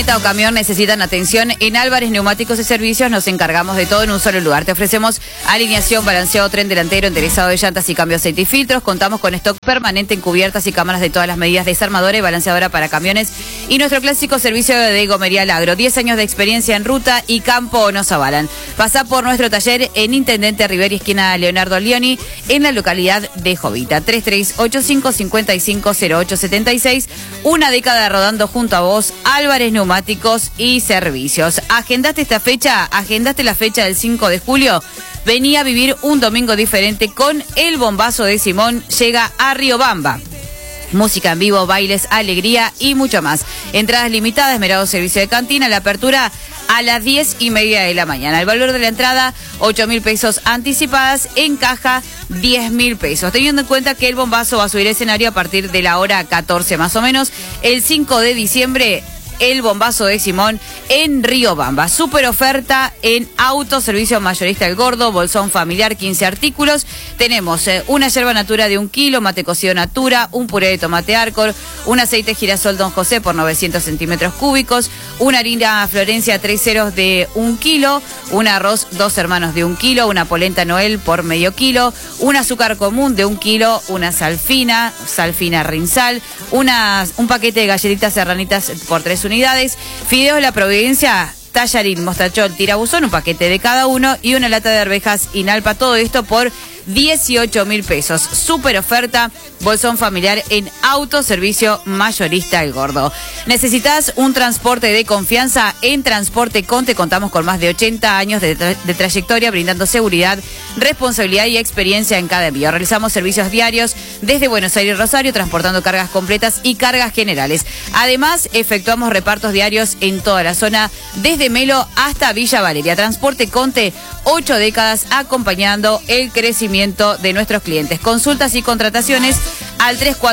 camioneta o camión necesitan atención, en Álvarez Neumáticos y Servicios nos encargamos de todo en un solo lugar. Te ofrecemos alineación, balanceo, tren delantero, enderezado de llantas y cambio de aceite y filtros. Contamos con stock permanente en cubiertas y cámaras de todas las medidas, desarmadora y balanceadora para camiones. Y nuestro clásico servicio de gomería al agro. 10 años de experiencia en ruta y campo nos avalan. Pasá por nuestro taller en Intendente Rivera, esquina Leonardo Leoni, en la localidad de Jovita. 3385-550876. Una década rodando junto a vos, Álvarez Neumáticos y Servicios. ¿Agendaste esta fecha? ¿Agendaste la fecha del 5 de julio? Vení a vivir un domingo diferente con El Bombazo de Simón. Llega a Riobamba. Música en vivo, bailes, alegría y mucho más. Entradas limitadas, esmerado servicio de cantina. La apertura a las 10:30 de la mañana. El valor de la entrada, 8.000 pesos anticipadas. En caja, 10.000 pesos. Teniendo en cuenta que El Bombazo va a subir escenario a partir de la hora 14 más o menos. El 5 de diciembre, El Bombazo de Simón en Riobamba. Super oferta en autoservicio mayorista El Gordo, bolsón familiar, 15 artículos. Tenemos una yerba natura de 1 kilo, mate cocido natura, un puré de tomate Arcor, un aceite girasol Don José por 900 centímetros cúbicos, una harina Florencia 3 ceros de 1 kilo, un arroz 2 hermanos de 1 kilo, una polenta Noel por medio kilo, un azúcar común de 1 kilo, una salfina Rinsal, un paquete de galletitas serranitas por 3 unidades, fideos de la Providencia, tallarín, mostachol, tirabuzón, un paquete de cada uno y una lata de arvejas Inalpa, todo esto por 18.000 pesos. Super oferta, bolsón familiar en autoservicio mayorista El Gordo. ¿Necesitas un transporte de confianza? En Transporte Conte contamos con más de 80 años de trayectoria, brindando seguridad, responsabilidad y experiencia en cada envío. Realizamos servicios diarios desde Buenos Aires y Rosario, transportando cargas completas y cargas generales. Además, efectuamos repartos diarios en toda la zona, desde Melo hasta Villa Valeria. Transporte Conte, 8 décadas acompañando el crecimiento de nuestros clientes. Consultas y contrataciones al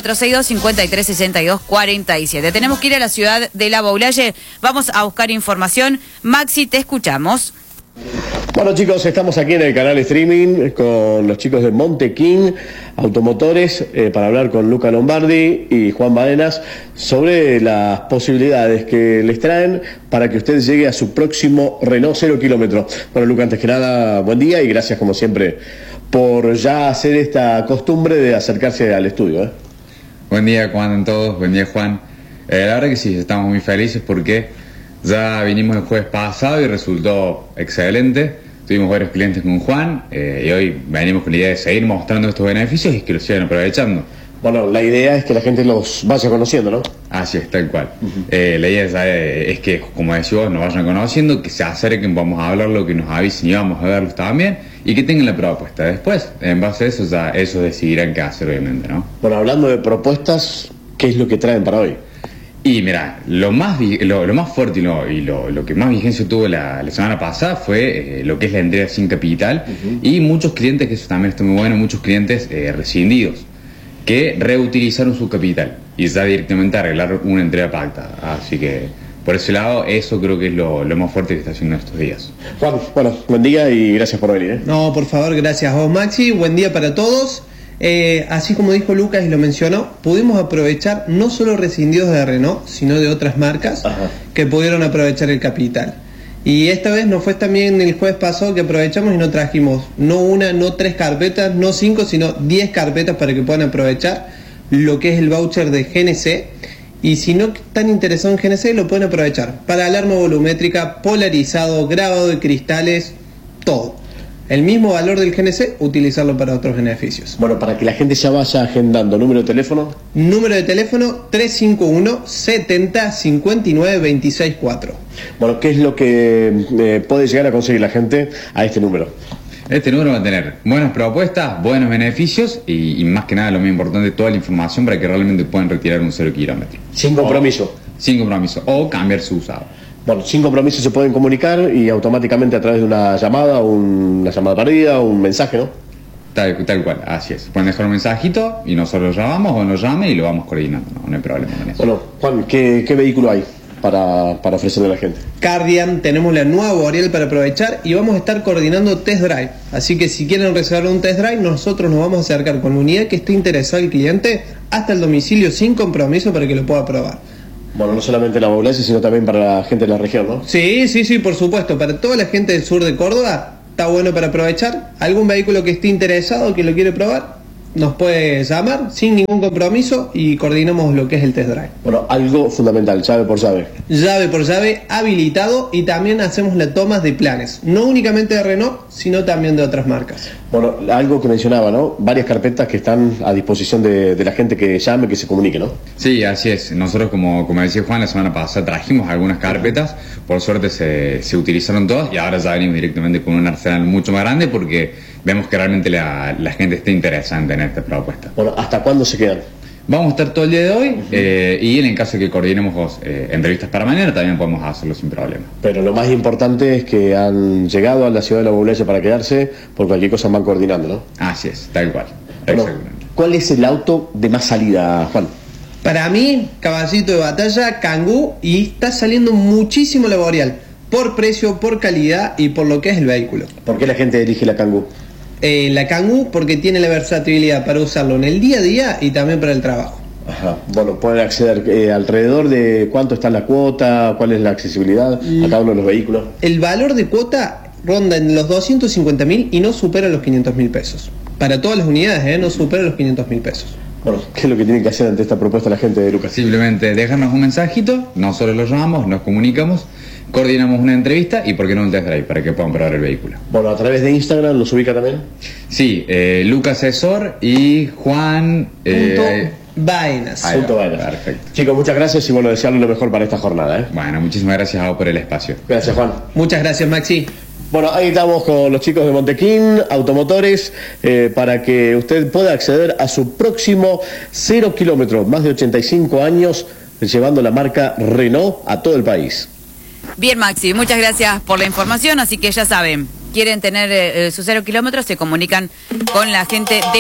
3462-5362-47. Tenemos que ir a la ciudad de La Baulalle. Vamos a buscar información. Maxi, te escuchamos. Bueno, chicos, estamos aquí en el canal streaming con los chicos de Montequín Automotores para hablar con Luca Lombardi y Juan Badenas sobre las posibilidades que les traen para que usted llegue a su próximo Renault 0 kilómetro. Bueno, Luca, antes que nada, buen día y gracias como siempre por ya hacer esta costumbre de acercarse al estudio. Buen día, ¿cómo andan todos? Buen día, Juan. La verdad que sí, estamos muy felices porque ya vinimos el jueves pasado y resultó excelente. Tuvimos varios clientes con Juan y hoy venimos con la idea de seguir mostrando estos beneficios y que los sigan aprovechando. Bueno, la idea es que la gente los vaya conociendo, ¿no? Así es, tal cual. La idea es que, como decís vos, nos vayan conociendo, que se acerquen, vamos a hablarlo, que nos avisen y vamos a verlos también, y que tengan la propuesta. Después, en base a eso, ya ellos decidirán qué hacer, obviamente, ¿no? Bueno, hablando de propuestas, ¿qué es lo que traen para hoy? Y mira, lo más fuerte y lo que más vigencia tuvo la semana pasada fue lo que es la entrega sin capital y muchos clientes, que eso también está muy bueno, muchos clientes rescindidos que reutilizaron su capital y ya directamente arreglar una entrega pactada. Así que por ese lado, eso creo que es lo más fuerte que está haciendo estos días. Juan, bueno, buen día y gracias por venir. No, por favor, gracias a vos, Maxi. Buen día para todos. Así como dijo Lucas y lo mencionó, pudimos aprovechar no solo rescindidos de Renault, sino de otras marcas que pudieron aprovechar el capital. Y esta vez nos fue también el jueves pasado que aprovechamos y nos trajimos no una, no 3 carpetas, no 5, sino 10 carpetas para que puedan aprovechar lo que es el voucher de GNC. Y si no están interesados en GNC, lo pueden aprovechar para alarma volumétrica, polarizado, grabado de cristales, todo. El mismo valor del GNC, utilizarlo para otros beneficios. Bueno, para que la gente ya vaya agendando, ¿número de teléfono? Número de teléfono 351-70-59-26-4. Bueno, ¿qué es lo que puede llegar a conseguir la gente a este número? Este número va a tener buenas propuestas, buenos beneficios y más que nada, lo más importante, toda la información para que realmente puedan retirar un 0 kilómetro. Sin compromiso. Sin compromiso, o cambiar su usado. Bueno, sin compromiso se pueden comunicar y automáticamente a través de una llamada, una llamada perdida, un mensaje, ¿no? Tal cual, así es. Pueden dejar un mensajito y nosotros lo llamamos o nos llame y lo vamos coordinando, no hay problema con eso. Bueno, Juan, ¿qué vehículo hay para ofrecerle a la gente? Kardian, tenemos la nueva Boreal para aprovechar y vamos a estar coordinando test drive. Así que si quieren reservar un test drive, nosotros nos vamos a acercar con la unidad que esté interesado el cliente hasta el domicilio sin compromiso para que lo pueda probar. Bueno, no solamente la Baulense, sino también para la gente de la región, ¿no? Sí, por supuesto. Para toda la gente del sur de Córdoba, está bueno para aprovechar. Algún vehículo que esté interesado, que lo quiere probar, nos puede llamar sin ningún compromiso y coordinamos lo que es el test drive. Bueno, algo fundamental, llave por llave. Llave por llave, habilitado, y también hacemos la toma de planes. No únicamente de Renault, sino también de otras marcas. Bueno, algo que mencionaba, ¿no? Varias carpetas que están a disposición de la gente que llame, que se comunique, ¿no? Sí, así es. Nosotros, como decía Juan, la semana pasada trajimos algunas carpetas. Por suerte se utilizaron todas y ahora ya venimos directamente con un arsenal mucho más grande porque vemos que realmente la gente está interesante en esta propuesta. Bueno, ¿hasta cuándo se quedan? Vamos a estar todo el día de hoy y en el caso de que coordinemos entrevistas para mañana también podemos hacerlo sin problema. Pero lo más importante es que han llegado a la ciudad de La Baulense para quedarse, por cualquier cosa van coordinando, ¿no? Así es, tal cual. Bueno, Exactamente. ¿cuál es el auto de más salida, Juan? Para mí, caballito de batalla, Kangoo, y está saliendo muchísimo la Boreal, por precio, por calidad y por lo que es el vehículo. ¿Por qué la gente elige la Kangoo? La Kangoo porque tiene la versatilidad para usarlo en el día a día y también para el trabajo. Ajá. Bueno, pueden acceder alrededor de cuánto está la cuota, cuál es la accesibilidad a cada uno de los vehículos. El valor de cuota ronda en los 250.000 y no supera los 500.000 pesos. Para todas las unidades, no supera los 500.000 pesos. Bueno, ¿qué es lo que tienen que hacer ante esta propuesta la gente de Lucas? Simplemente déjanos un mensajito, nosotros los llamamos, nos comunicamos, coordinamos una entrevista y por qué no un test drive para que puedan probar el vehículo. Bueno, a través de Instagram los ubica también. Sí, Lucas Asesor y Juan... Baenas. Punto Baenas. Perfecto. Chicos, muchas gracias y bueno, desearles lo mejor para esta jornada, ¿eh? Bueno, muchísimas gracias a vos por el espacio. Gracias, Juan. Muchas gracias, Maxi. Bueno, ahí estamos con los chicos de Montequín Automotores para que usted pueda acceder a su próximo 0 kilómetros, más de 85 años, llevando la marca Renault a todo el país. Bien, Maxi, muchas gracias por la información, así que ya saben, quieren tener sus 0 kilómetros, se comunican con la gente de